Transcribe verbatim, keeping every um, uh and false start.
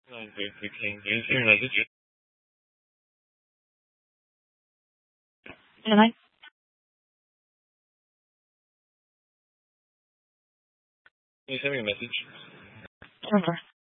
nine three three King. Can you see your message? Can I? Can you send me a message? Over.